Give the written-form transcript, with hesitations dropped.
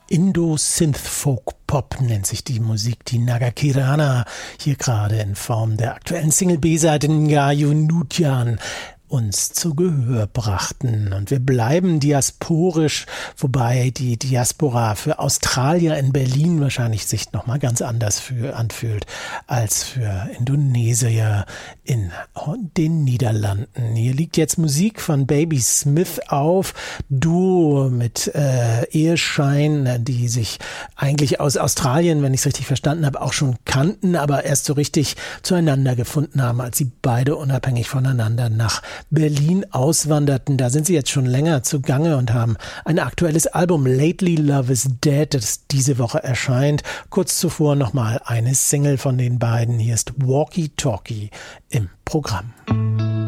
Indo-Synth-Folk-Pop nennt sich die Musik, die Naga Kirana hier gerade in Form der aktuellen Single-B-Seite Ngayu Nutyan uns zu Gehör brachten. Und wir bleiben diasporisch, wobei die Diaspora für Australier in Berlin wahrscheinlich sich nochmal ganz anders anfühlt als für Indonesier in den Niederlanden. Hier liegt jetzt Musik von Baby Smith auf, Duo mit Eheschein, die sich eigentlich aus Australien, wenn ich es richtig verstanden habe, auch schon kannten, aber erst so richtig zueinander gefunden haben, als sie beide unabhängig voneinander nach Berlin auswanderten. Da sind sie jetzt schon länger zugange und haben ein aktuelles Album, Lately Love is Dead, das diese Woche erscheint. Kurz zuvor nochmal eine Single von den beiden. Hier ist Walkie Talkie im Programm.